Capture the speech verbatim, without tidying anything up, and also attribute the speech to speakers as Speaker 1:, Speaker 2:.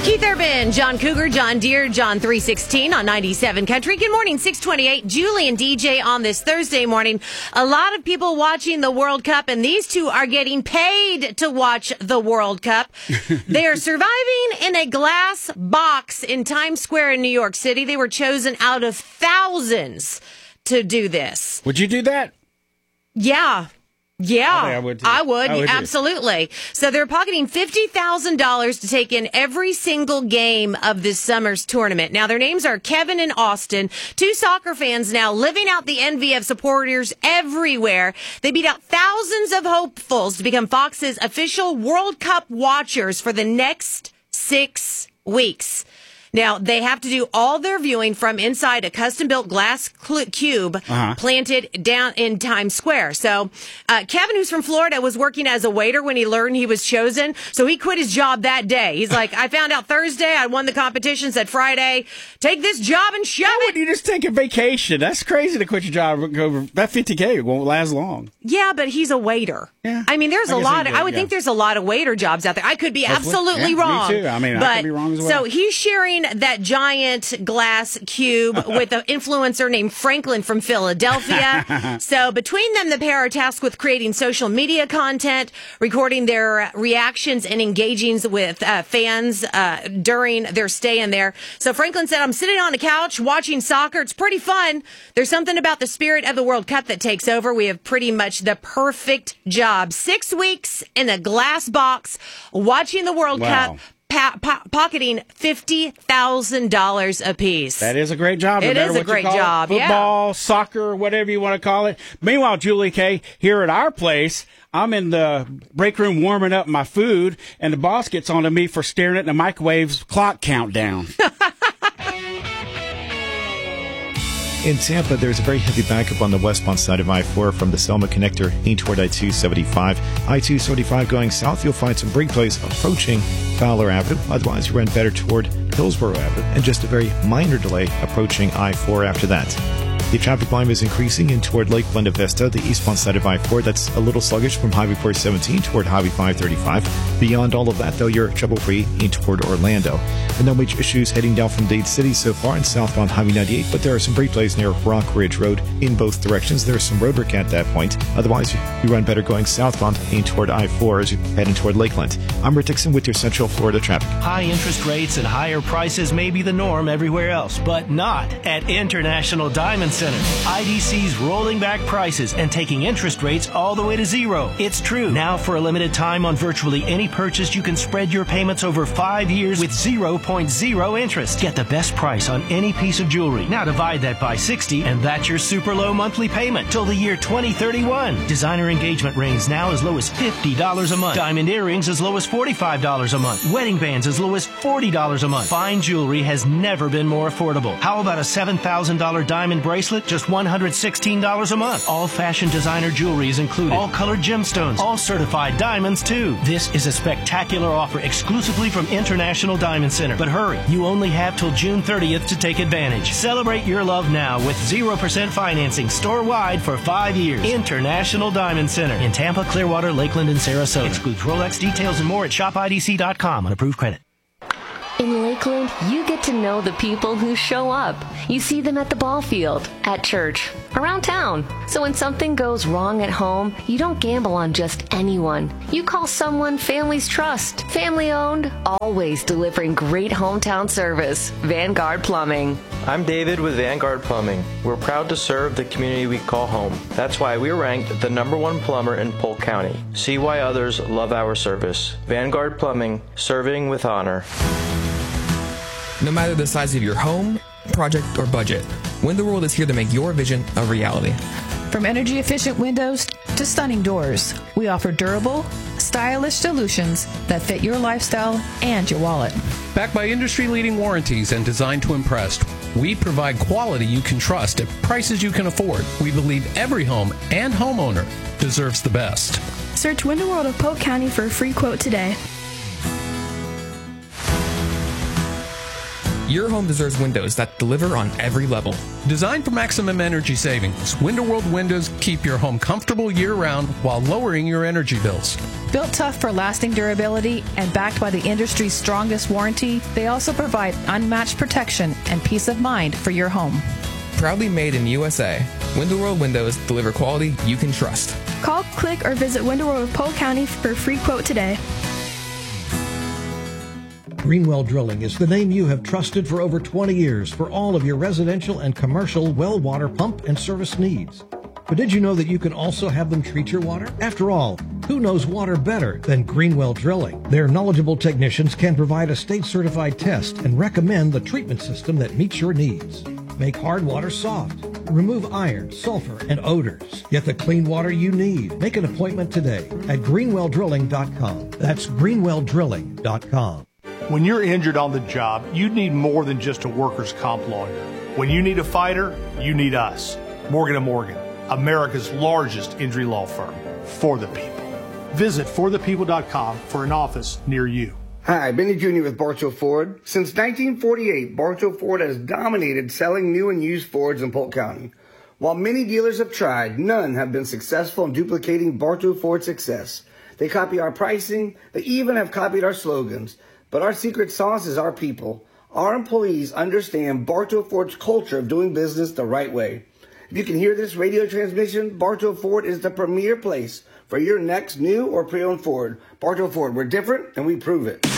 Speaker 1: Keith Urban, John Cougar, John Deere, John three sixteen on ninety-seven Country. Good morning, six twenty-eight. Julie and D J on this Thursday morning. A lot of people watching the World Cup, and these two are getting paid to watch the World Cup. They are surviving in a glass box in Times Square in New York City. They were chosen out of thousands to do this.
Speaker 2: Would you do that?
Speaker 1: Yeah. Yeah,
Speaker 2: I, I would, too.
Speaker 1: I would,
Speaker 2: I would
Speaker 1: absolutely. So they're pocketing fifty thousand dollars to take in every single game of this summer's tournament. Now, their names are Kevin and Austin, two soccer fans now living out the envy of supporters everywhere. They beat out thousands of hopefuls to become Fox's official World Cup watchers for the next six weeks. Now, they have to do all their viewing from inside a custom-built glass cl- cube uh-huh. planted down in Times Square. So, uh, Kevin, who's from Florida, was working as a waiter when he learned he was chosen. So he quit his job that day. He's like, I found out Thursday, I won the competition, said Friday, take this job and shove
Speaker 2: Why
Speaker 1: it.
Speaker 2: would you just take a vacation? That's crazy to quit your job. That fifty K won't last long.
Speaker 1: Yeah, but he's a waiter.
Speaker 2: Yeah.
Speaker 1: I mean, there's
Speaker 2: I
Speaker 1: a lot. Of,
Speaker 2: did,
Speaker 1: I would
Speaker 2: yeah.
Speaker 1: think there's a lot of waiter jobs out there. I could be
Speaker 2: Hopefully.
Speaker 1: absolutely
Speaker 2: yeah,
Speaker 1: wrong.
Speaker 2: Me too. I mean,
Speaker 1: but,
Speaker 2: I could be wrong as well.
Speaker 1: So he's sharing that giant glass cube with an influencer named Franklin from Philadelphia. So between them, the pair are tasked with creating social media content, recording their reactions and engaging with uh, fans uh, during their stay in there. So Franklin said, I'm sitting on a couch watching soccer. It's pretty fun. There's something about the spirit of the World Cup that takes over. We have pretty much the perfect job. Six weeks in a glass box watching the World
Speaker 2: wow.
Speaker 1: Cup. Pa- po- pocketing fifty thousand dollars apiece.
Speaker 2: That is a great job. No
Speaker 1: it is a great job.
Speaker 2: It. Football,
Speaker 1: yeah.
Speaker 2: soccer, whatever you want to call it. Meanwhile, Julie K, here at our place, I'm in the break room warming up my food, and the boss gets on to me for staring at the microwave's clock countdown.
Speaker 3: In Tampa, there's a very heavy backup on the westbound side of I four from the Selma connector in toward I two seventy-five. I two seventy-five going south, you'll find some brake plays approaching Fowler Avenue. Otherwise, you run better toward Hillsborough Avenue, and just a very minor delay approaching I four after that. The traffic volume is increasing in toward Lake Buena Vista, the eastbound side of I four. That's a little sluggish from Highway four seventeen toward Highway five thirty-five. Beyond all of that, though, you're trouble-free in toward Orlando. And no major issues heading down from Dade City so far in southbound Highway ninety-eight, but there are some brake plays near Rock Ridge Road in both directions. There's some road work at that point. Otherwise, you run better going southbound in toward I four as you head in toward Lakeland. I'm Rick Dixon with your Central Florida traffic.
Speaker 4: High interest rates and higher prices may be the norm everywhere else, but not at International Diamond Center. I D C's rolling back prices and taking interest rates all the way to zero. It's true. Now, for a limited time on virtually any purchase, you can spread your payments over five years with zero point zero interest. Get the best price on any piece of jewelry. Now divide that by sixty, and that's your super low monthly payment till the year twenty thirty-one. Designer engagement rings now as low as fifty dollars a month. Diamond earrings as low as forty-five dollars a month. Wedding bands as low as forty dollars a month. Fine jewelry has never been more affordable. How about a seven thousand dollars diamond bracelet? Just one hundred sixteen dollars a month. All fashion designer jewelry is included. All colored gemstones. All certified diamonds, too. This is a spectacular offer exclusively from International Diamond Center. But hurry, you only have till June thirtieth to take advantage. Celebrate your love now with zero percent financing store-wide for five years. International Diamond Center in Tampa, Clearwater, Lakeland, and Sarasota. Excludes Rolex. Details and more at shop I D C dot com on approved credit.
Speaker 5: In Lakeland, you get to know the people who show up. You see them at the ball field, at church, around town. So when something goes wrong at home, you don't gamble on just anyone. You call someone families trust. Family owned, always delivering great hometown service. Vanguard Plumbing.
Speaker 6: I'm David with Vanguard Plumbing. We're proud to serve the community we call home. That's why we're ranked the number one plumber in Polk County. See why others love our service. Vanguard Plumbing, serving with honor.
Speaker 7: No matter the size of your home, project, or budget, WinDoor is here to make your vision a reality.
Speaker 8: From energy-efficient windows to stunning doors, we offer durable, stylish solutions that fit your lifestyle and your wallet.
Speaker 9: Backed by industry-leading warranties and designed to impress, we provide quality you can trust at prices you can afford. We believe every home and homeowner deserves the best.
Speaker 10: Search Window World of Polk County for a free quote today.
Speaker 7: Your home deserves windows that deliver on every level.
Speaker 9: Designed for maximum energy savings, Window World windows keep your home comfortable year-round while lowering your energy bills.
Speaker 8: Built tough for lasting durability and backed by the industry's strongest warranty, they also provide unmatched protection and peace of mind for your home.
Speaker 7: Proudly made in U S A, Window World windows deliver quality you can trust.
Speaker 10: Call, click, or visit Window World of Polk County for a free quote today.
Speaker 11: Greenwell Drilling is the name you have trusted for over twenty years for all of your residential and commercial well water pump and service needs. But did you know that you can also have them treat your water? After all, who knows water better than Greenwell Drilling? Their knowledgeable technicians can provide a state-certified test and recommend the treatment system that meets your needs. Make hard water soft. Remove iron, sulfur, and odors. Get the clean water you need. Make an appointment today at greenwell drilling dot com. That's greenwell drilling dot com.
Speaker 12: When you're injured on the job, you need more than just a workers' comp lawyer. When you need a fighter, you need us. Morgan and Morgan, America's largest injury law firm. For the people. Visit for the people dot com for an office near you.
Speaker 13: Hi, Benny Junior with Bartow Ford. Since nineteen forty-eight, Bartow Ford has dominated selling new and used Fords in Polk County. While many dealers have tried, none have been successful in duplicating Bartow Ford's success. They copy our pricing, they even have copied our slogans. But our secret sauce is our people. Our employees understand Bartow Ford's culture of doing business the right way. If you can hear this radio transmission, Bartow Ford is the premier place for your next new or pre-owned Ford. Bartow Ford, we're different and we prove it.